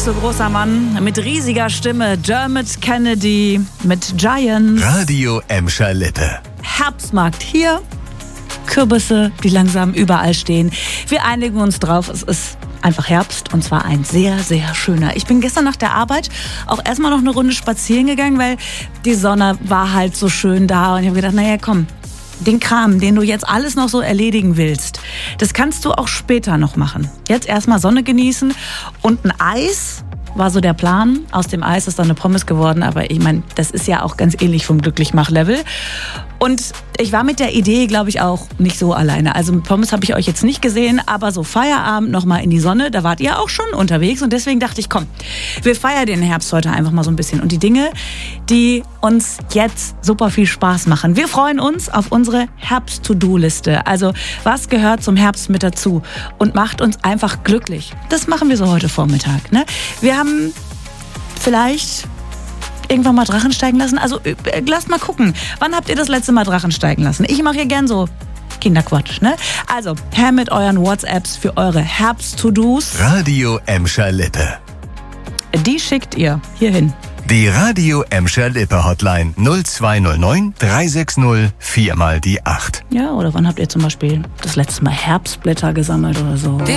nächste großer Mann mit riesiger Stimme, Dermot Kennedy mit Giants. Radio Emscher Lippe. Herbstmarkt hier. Kürbisse, die langsam überall stehen. Wir einigen uns drauf, es ist einfach Herbst und zwar ein sehr, sehr schöner. Ich bin gestern nach der Arbeit auch erstmal noch eine Runde spazieren gegangen, weil die Sonne war halt so schön da und ich habe gedacht, naja komm, den Kram, den du jetzt alles noch so erledigen willst, das kannst du auch später noch machen. Jetzt erstmal Sonne genießen und ein Eis war so der Plan. Aus dem Eis ist dann eine Pommes geworden, aber ich meine, das ist ja auch ganz ähnlich vom Glücklichmach-Level. Und ich war mit der Idee, glaube ich, auch nicht so alleine. Also mit Pommes habe ich euch jetzt nicht gesehen, aber so Feierabend nochmal in die Sonne, da wart ihr auch schon unterwegs. Und deswegen dachte ich, komm, wir feiern den Herbst heute einfach mal so ein bisschen. Und die Dinge, die uns jetzt super viel Spaß machen. Wir freuen uns auf unsere Herbst-To-Do-Liste. Also was gehört zum Herbst mit dazu und macht uns einfach glücklich. Das machen wir so heute Vormittag. Ne? Wir haben vielleicht irgendwann mal Drachen steigen lassen. Also lasst mal gucken. Wann habt ihr das letzte Mal Drachen steigen lassen? Ich mache hier gern so Kinderquatsch, ne? Also, her mit euren WhatsApps für eure Herbst-To-Dos. Radio Emscher Lippe. Die schickt ihr hierhin. Die Radio Emscher Lippe Hotline 0209 360 4 mal die 8. Ja, oder wann habt ihr zum Beispiel das letzte Mal Herbstblätter gesammelt oder so?